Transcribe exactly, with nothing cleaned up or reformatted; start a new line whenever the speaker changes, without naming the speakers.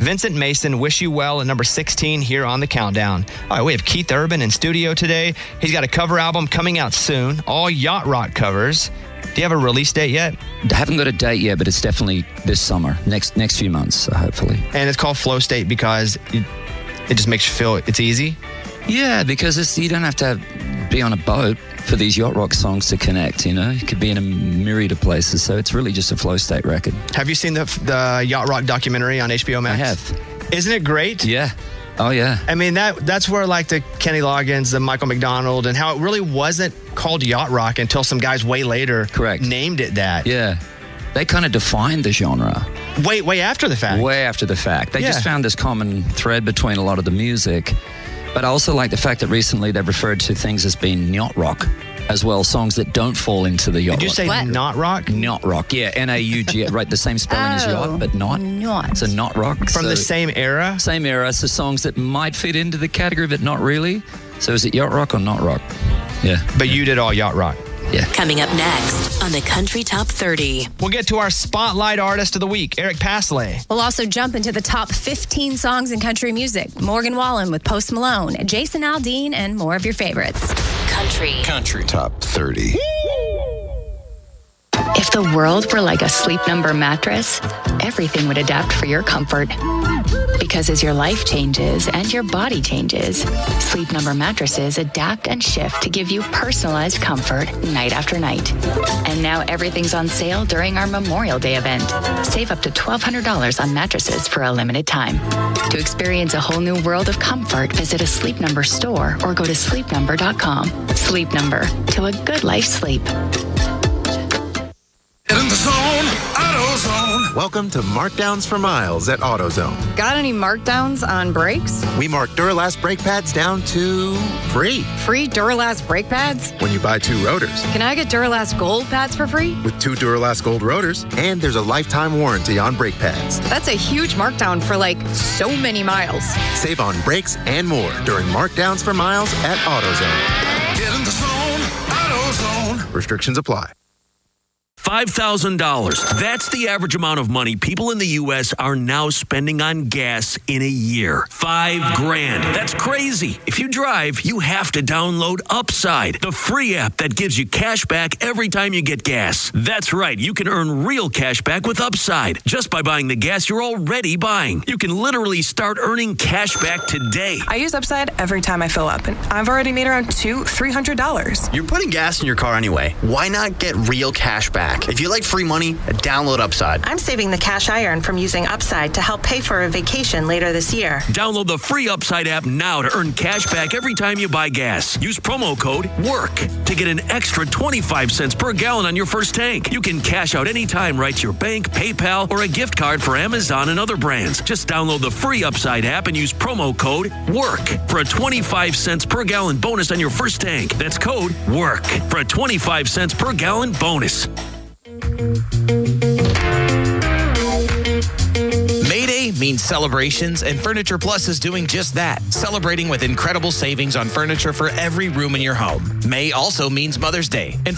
Vincent Mason, Wish You Well at number sixteen here on the countdown. All right, we have Keith Urban in studio today. He's got a cover album coming out soon, all yacht rock covers. Do you have a release date yet?
I haven't got a date yet, but it's definitely this summer, next next few months, uh, hopefully.
And it's called Flow State because it, it just makes you feel it's easy?
Yeah, because it's, you don't have to be on a boat for these yacht rock songs to connect, you know? You could be in a myriad of places, so it's really just a flow state record.
Have you seen the, the yacht rock documentary on H B O Max?
I have.
Isn't it great?
Yeah. Oh, yeah.
I mean, that that's where like the Kenny Loggins, the Michael McDonald, and how it really wasn't called yacht rock until some guys way later
Correct.
named it that.
Yeah. They kind of defined the genre.
Way, way after the fact.
Way after the fact. They
Yeah.
just found this common thread between a lot of the music. But I also like the fact that recently they've referred to things as being yacht rock as well, songs that don't fall into the yacht
Did you
rock.
say
What?
not rock?
Yacht rock, yeah, N A U G, right, the same spelling as
Oh,
yacht, but not.
not.
It's a not rock.
From
so,
the same era?
Same era, so songs that might fit into the category, but not really. So is it yacht rock or not rock? Yeah.
But you did all yacht rock.
Yeah.
Coming up next on the Country Top thirty.
We'll get to our Spotlight Artist of the Week, Eric Pasley.
We'll also jump into the top fifteen songs in country music. Morgan Wallen with Post Malone, Jason Aldean, and more of your favorites.
Country.
Country Top thirty.
If the world were like a Sleep Number mattress, everything would adapt for your comfort. Because as your life changes and your body changes, Sleep Number mattresses adapt and shift to give you personalized comfort night after night. And now everything's on sale during our Memorial Day event. Save up to twelve hundred dollars on mattresses for a limited time. To experience a whole new world of comfort, visit a Sleep Number store or go to sleep number dot com. Sleep Number, to a good life sleep.
In the zone, AutoZone. Welcome to Markdowns for Miles at AutoZone.
Got any markdowns on brakes?
We mark Duralast brake pads down to free
Free Duralast brake pads?
when you buy two rotors.
Can I get Duralast gold pads for free?
With two Duralast Gold rotors, and there's a lifetime warranty on brake pads.
That's a huge markdown for like so many miles.
Save on brakes and more during Markdowns for Miles at AutoZone. Get in the zone, AutoZone. Restrictions apply.
five thousand dollars. That's the average amount of money people in the U S are now spending on gas in a year. Five grand. That's crazy. If you drive, you have to download Upside, the free app that gives you cash back every time you get gas. That's right. You can earn real cash back with Upside just by buying the gas you're already buying. You can literally start earning cash back today.
I use Upside every time I fill up, and I've already made around two, three hundred dollars.
You're putting gas in your car anyway. Why not get real cash back? If you like free money, download Upside.
I'm saving the cash I earn from using Upside to help pay for a vacation later this year.
Download the free Upside app now to earn cash back every time you buy gas. Use promo code WORK to get an extra twenty-five cents per gallon on your first tank. You can cash out anytime right to your bank, PayPal, or a gift card for Amazon and other brands. Just download the free Upside app and use promo code WORK for a twenty-five cents per gallon bonus on your first tank. That's code WORK for a twenty-five cents per gallon bonus.
Mayday means celebrations, and Furniture Plus is doing just that, celebrating with incredible savings on furniture for every room in your home. May also means Mother's Day, and